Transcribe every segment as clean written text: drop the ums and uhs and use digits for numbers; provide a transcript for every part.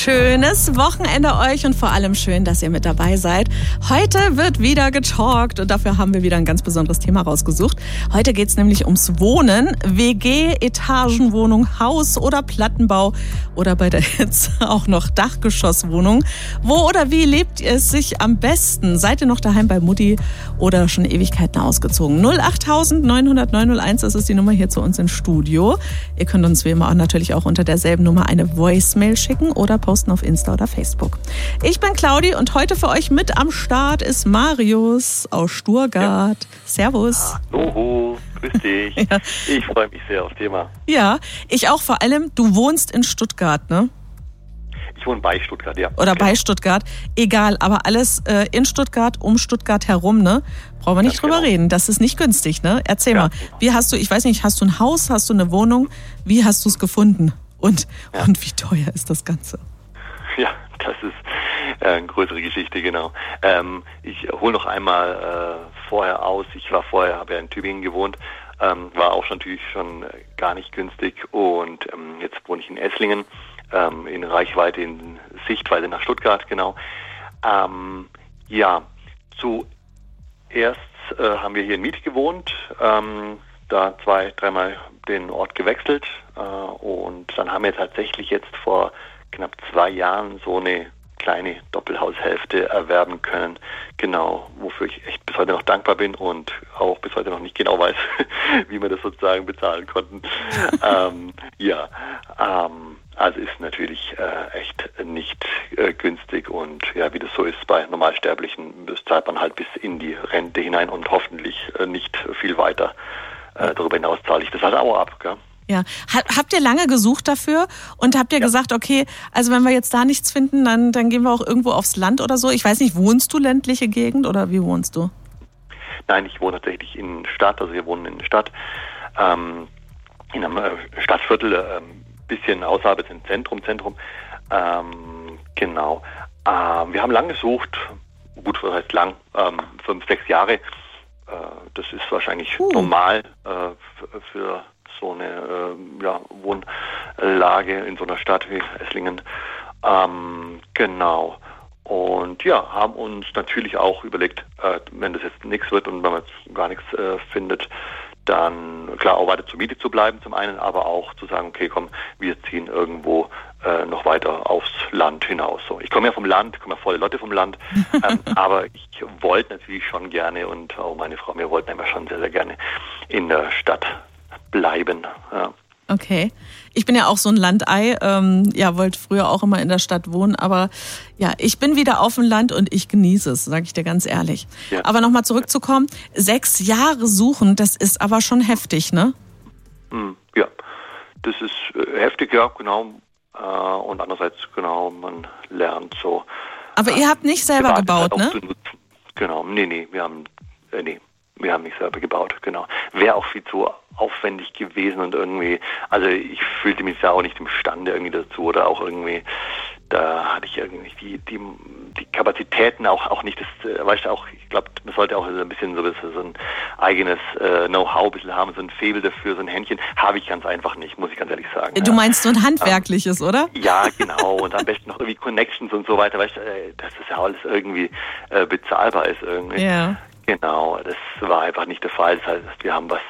Schönes Wochenende euch und vor allem schön, dass ihr mit dabei seid. Heute wird wieder getalkt und dafür haben wir wieder ein ganz besonderes Thema rausgesucht. Heute geht es nämlich ums Wohnen. WG, Etagenwohnung, Haus oder Plattenbau oder bei der Hitze auch noch Dachgeschosswohnung. Wo oder wie lebt ihr es sich am besten? Seid ihr noch daheim bei Mutti oder schon Ewigkeiten ausgezogen? 08000 900 901, das ist die Nummer hier zu uns ins Studio. Ihr könnt uns wie immer auch natürlich auch unter derselben Nummer eine Voicemail schicken oder posten auf Insta oder Facebook. Ich bin Claudi und heute für euch mit am Start ist Marius aus Stuttgart. Ja. Servus. Hallo, grüß dich. Ja. Ich freue mich sehr aufs Thema. Ja, ich auch vor allem. Du wohnst in Stuttgart, ne? Ich wohne bei Stuttgart, ja. Oder bei Stuttgart. Egal, aber alles in Stuttgart, um Stuttgart herum, ne? Brauchen wir nicht drüber reden. Das ist nicht günstig, ne? Erzähl mal, wie hast du, ich weiß nicht, hast du ein Haus, hast du eine Wohnung? Wie hast du es gefunden? Und wie teuer ist das Ganze? Ja, das ist eine größere Geschichte, genau. Ich hole noch einmal vorher aus. Ich war vorher, habe ja in Tübingen gewohnt, war auch natürlich schon gar nicht günstig und jetzt wohne ich in Esslingen, in Reichweite, in Sichtweite nach Stuttgart, genau. Zuerst haben wir hier in Miet gewohnt, da 2-3 Mal den Ort gewechselt und dann haben wir tatsächlich jetzt vor knapp 2 Jahren so eine kleine Doppelhaushälfte erwerben können, genau, wofür ich echt bis heute noch dankbar bin und auch bis heute noch nicht genau weiß, wie wir das sozusagen bezahlen konnten. Also ist natürlich echt nicht günstig und ja, wie das so ist bei Normalsterblichen, das zahlt man halt bis in die Rente hinein und hoffentlich nicht viel weiter. Darüber hinaus zahle ich das halt auch ab, gell? Ja. Habt ihr lange gesucht dafür und habt ihr gesagt, okay, also wenn wir jetzt da nichts finden, dann gehen wir auch irgendwo aufs Land oder so? Ich weiß nicht, wohnst du ländliche Gegend oder wie wohnst du? Nein, ich wohne tatsächlich in Stadt, also wir wohnen in der Stadt, in einem Stadtviertel, bisschen außerhalb des Zentrum, genau. Wir haben lang gesucht, gut, was heißt lang, 5-6 Jahre, das ist wahrscheinlich normal für so eine Wohnlage in so einer Stadt wie Esslingen. Genau. Und ja, haben uns natürlich auch überlegt, wenn das jetzt nichts wird und wenn man jetzt gar nichts findet, dann klar auch weiter zur Miete zu bleiben zum einen, aber auch zu sagen, okay, komm, wir ziehen irgendwo noch weiter aufs Land hinaus. So, ich komme ja vom Land, komme ja volle Leute vom Land, aber ich wollte natürlich schon gerne und auch meine Frau, wir wollten immer schon sehr, sehr gerne in der Stadt bleiben. Ja. Okay. Ich bin ja auch so ein Landei, wollte früher auch immer in der Stadt wohnen, aber ja, ich bin wieder auf dem Land und ich genieße es, sage ich dir ganz ehrlich. Ja. Aber nochmal zurückzukommen, 6 Jahre suchen, das ist aber schon heftig, ne? Ja, das ist heftig, ja, genau. Und andererseits, genau, man lernt so. Aber ihr habt nicht selber gebaut, ne? Genau, nee, wir haben nicht selber gebaut, genau. Wäre auch viel zu aufwendig gewesen und irgendwie, also ich fühlte mich ja auch nicht imstande irgendwie dazu oder auch irgendwie, da hatte ich irgendwie die Kapazitäten auch nicht, das, weißt du, auch, ich glaube, man sollte auch ein bisschen so ein eigenes Know-how ein bisschen haben, so ein Faible dafür, so ein Händchen, habe ich ganz einfach nicht, muss ich ganz ehrlich sagen. Du meinst so ein handwerkliches, oder? Ja, genau, und am besten noch irgendwie Connections und so weiter, weißt du, dass das ja alles irgendwie bezahlbar ist irgendwie. Ja. Genau, das war einfach nicht der Fall. Das heißt, wir haben was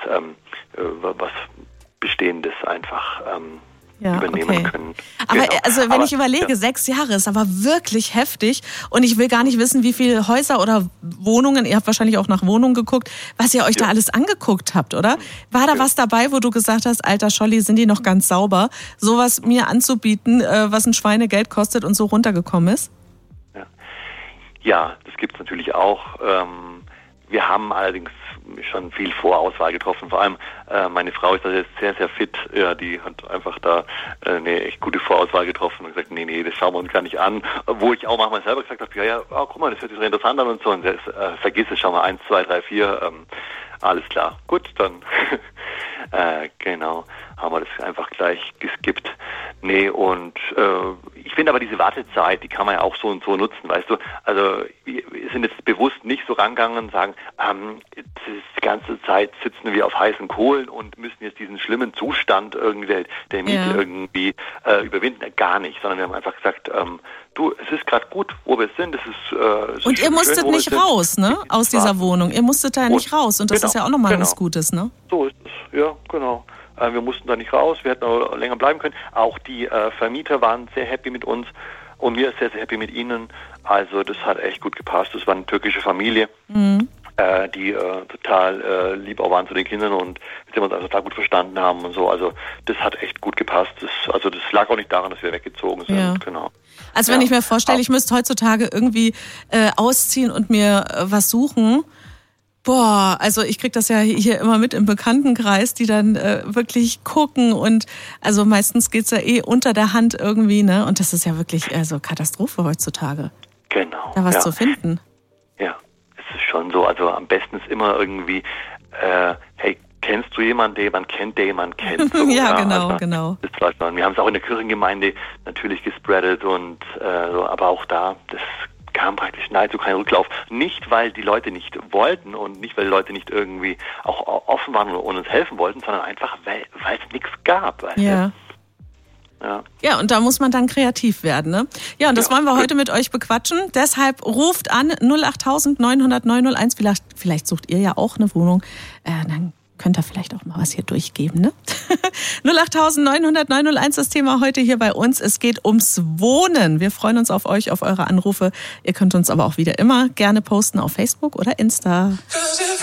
Bestehendes einfach übernehmen können. Aber genau. Also wenn ich überlege, 6 Jahre ist aber wirklich heftig und ich will gar nicht wissen, wie viele Häuser oder Wohnungen, ihr habt wahrscheinlich auch nach Wohnungen geguckt, was ihr euch da alles angeguckt habt, oder? War da was dabei, wo du gesagt hast, alter Scholli, sind die noch ganz sauber, sowas mir anzubieten, was ein Schweinegeld kostet und so runtergekommen ist? Ja, das gibt's natürlich auch. Wir haben allerdings schon viel Vorauswahl getroffen. Vor allem meine Frau ist da jetzt sehr, sehr fit. Ja, die hat einfach da eine echt gute Vorauswahl getroffen und gesagt, nee, das schauen wir uns gar nicht an. Wo ich auch manchmal selber gesagt habe, guck mal, das hört sich so interessant an und so. Und vergiss es, schau mal, 1, 2, 3, 4, alles klar. Gut, dann Genau, haben wir das einfach gleich geskippt. Nee, und ich finde aber diese Wartezeit, die kann man ja auch so und so nutzen, weißt du. Also wir sind jetzt bewusst nicht so rangegangen und sagen, die ganze Zeit sitzen wir auf heißen Kohlen und müssen jetzt diesen schlimmen Zustand irgendwie der Miete irgendwie überwinden. Gar nicht, sondern wir haben einfach gesagt, du, es ist gerade gut, wo wir sind. Es ist und ihr musstet schön, nicht raus, ne? Aus dieser Wohnung. Ihr musstet da nicht raus. Und das ist ja auch nochmal was Gutes, ne? So ist es, ja, genau. Wir mussten da nicht raus, wir hätten auch länger bleiben können. Auch die Vermieter waren sehr happy mit uns und wir sehr, sehr happy mit ihnen. Also das hat echt gut gepasst. Das war eine türkische Familie, die total lieb auch waren zu den Kindern und mit denen wir uns also total gut verstanden haben und so. Also das hat echt gut gepasst. Das lag auch nicht daran, dass wir weggezogen sind. Ja. Genau. Also wenn ich mir vorstelle, ich müsste heutzutage irgendwie ausziehen und mir was suchen. Boah, also ich krieg das ja hier immer mit im Bekanntenkreis, die dann wirklich gucken und also meistens geht's ja unter der Hand irgendwie, ne? Und das ist ja wirklich Katastrophe heutzutage. Genau. Da was zu finden. Ja, es ist schon so. Also am besten ist immer irgendwie, hey, kennst du jemanden, der jemand kennt, der jemand kennt? So, ja, genau, genau. Das war schon. Wir haben es auch in der Kirchengemeinde natürlich gespreadet und aber auch da, das kam praktisch nahezu kein Rücklauf. Nicht, weil die Leute nicht wollten und nicht, weil die Leute nicht irgendwie auch offen waren und uns helfen wollten, sondern einfach, weil es nichts gab. Weißt du? Ja, und da muss man dann kreativ werden, ne? Ja, und das wollen wir heute mit euch bequatschen. Deshalb ruft an 08000 900 901. Vielleicht sucht ihr ja auch eine Wohnung. Dann könnt ihr vielleicht auch mal was hier durchgeben, ne? 08000 900 901 das Thema heute hier bei uns. Es geht ums Wohnen. Wir freuen uns auf euch, auf eure Anrufe. Ihr könnt uns aber auch wieder immer gerne posten auf Facebook oder Insta.